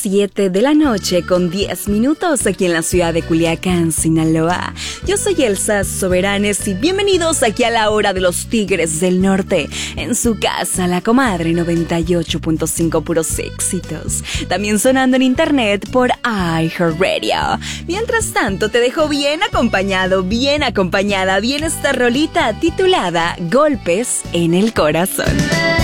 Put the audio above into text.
7 de la noche con 10 minutos aquí en la ciudad de Culiacán, Sinaloa. Yo soy Elsa Soberanes y bienvenidos aquí a la hora de los Tigres del Norte. En su casa, La Comadre 98.5, puros éxitos. También sonando en internet por iHeartRadio. Mientras tanto, te dejo bien acompañado, bien acompañada, bien esta rolita titulada Golpes en el Corazón.